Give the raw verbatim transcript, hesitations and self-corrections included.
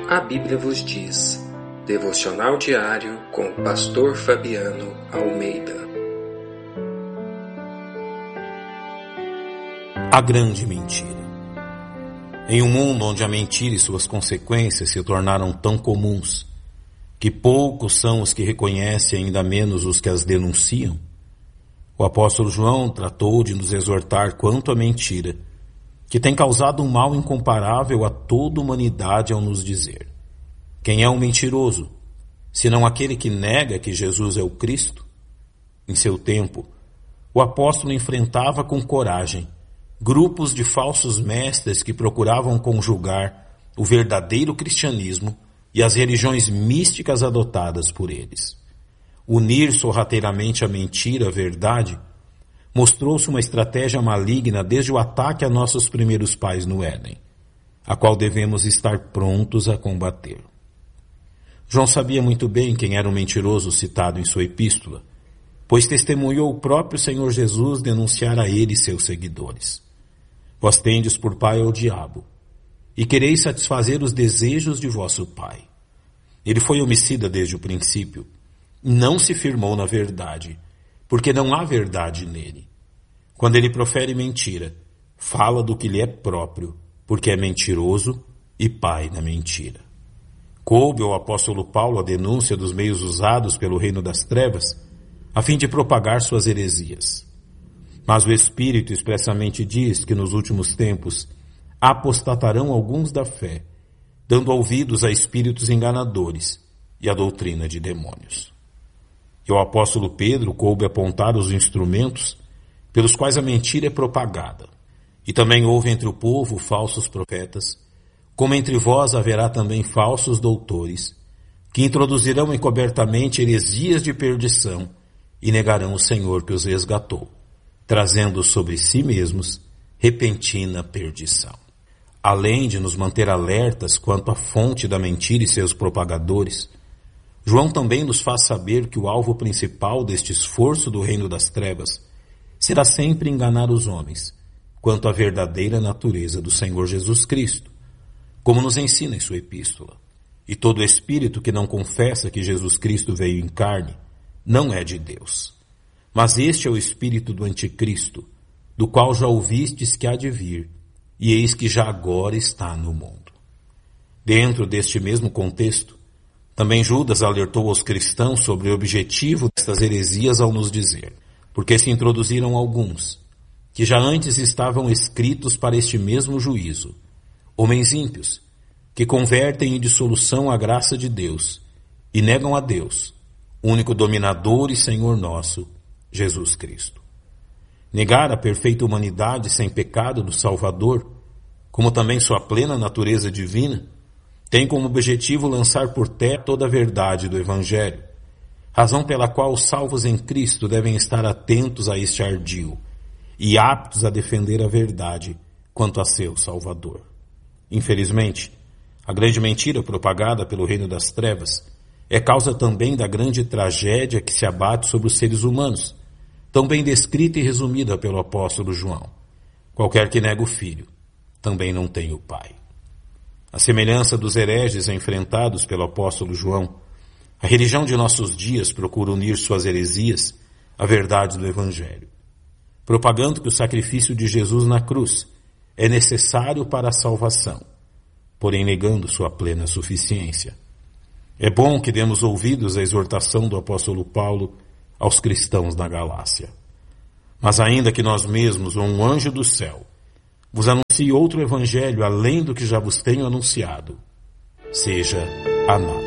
A Bíblia vos diz. Devocional diário com o pastor Fabiano Almeida. A grande mentira. Em um mundo onde a mentira e suas consequências se tornaram tão comuns, que poucos são os que reconhecem, ainda menos os que as denunciam, o apóstolo João tratou de nos exortar quanto à mentira, que tem causado um mal incomparável a toda a humanidade ao nos dizer: quem é um mentiroso, senão aquele que nega que Jesus é o Cristo? Em seu tempo, o apóstolo enfrentava com coragem grupos de falsos mestres que procuravam conjugar o verdadeiro cristianismo e as religiões místicas adotadas por eles. Unir sorrateiramente a mentira à verdade mostrou-se uma estratégia maligna desde o ataque a nossos primeiros pais no Éden, a qual devemos estar prontos a combater. João sabia muito bem quem era o mentiroso citado em sua epístola, pois testemunhou o próprio Senhor Jesus denunciar a ele seus seguidores. Vós tendes por pai ao diabo, e quereis satisfazer os desejos de vosso pai. Ele foi homicida desde o princípio, e não se firmou na verdade, porque não há verdade nele. Quando ele profere mentira, fala do que lhe é próprio, porque é mentiroso e pai da mentira. Coube ao apóstolo Paulo a denúncia dos meios usados pelo reino das trevas, a fim de propagar suas heresias. Mas o Espírito expressamente diz que nos últimos tempos apostatarão alguns da fé, dando ouvidos a espíritos enganadores e a doutrina de demônios. E ao apóstolo Pedro coube apontar os instrumentos pelos quais a mentira é propagada. E também houve entre o povo falsos profetas, como entre vós haverá também falsos doutores, que introduzirão encobertamente heresias de perdição e negarão o Senhor que os resgatou, trazendo sobre si mesmos repentina perdição. Além de nos manter alertas quanto à fonte da mentira e seus propagadores, João também nos faz saber que o alvo principal deste esforço do reino das trevas será sempre enganar os homens quanto à verdadeira natureza do Senhor Jesus Cristo, como nos ensina em sua epístola. E todo espírito que não confessa que Jesus Cristo veio em carne não é de Deus. Mas este é o espírito do anticristo, do qual já ouvistes que há de vir, e eis que já agora está no mundo. Dentro deste mesmo contexto, também Judas alertou aos cristãos sobre o objetivo destas heresias ao nos dizer: porque se introduziram alguns, que já antes estavam escritos para este mesmo juízo, homens ímpios, que convertem em dissolução a graça de Deus e negam a Deus, único dominador e Senhor nosso, Jesus Cristo. Negar a perfeita humanidade sem pecado do Salvador, como também sua plena natureza divina, tem como objetivo lançar por terra toda a verdade do Evangelho, razão pela qual os salvos em Cristo devem estar atentos a este ardil e aptos a defender a verdade quanto a seu Salvador. Infelizmente, a grande mentira propagada pelo reino das trevas é causa também da grande tragédia que se abate sobre os seres humanos, tão bem descrita e resumida pelo apóstolo João: qualquer que nega o Filho, também não tem o Pai. A semelhança dos hereges enfrentados pelo apóstolo João, a religião de nossos dias procura unir suas heresias à verdade do Evangelho, propagando que o sacrifício de Jesus na cruz é necessário para a salvação, porém negando sua plena suficiência. É bom que demos ouvidos à exortação do apóstolo Paulo aos cristãos na Galácia. Mas ainda que nós mesmos ou um anjo do céu vos anuncie outro evangelho além do que já vos tenho anunciado, seja anátema.